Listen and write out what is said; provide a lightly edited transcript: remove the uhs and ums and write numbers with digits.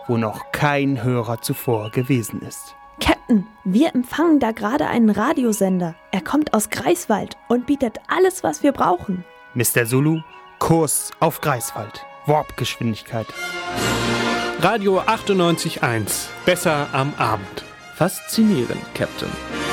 wo noch kein Hörer zuvor gewesen ist. Captain, wir empfangen da gerade einen Radiosender. Er kommt aus Greifswald und bietet alles, was wir brauchen. Mr. Zulu, Kurs auf Greifswald. Warpgeschwindigkeit. Radio 98.1. Besser am Abend. Faszinierend, Captain.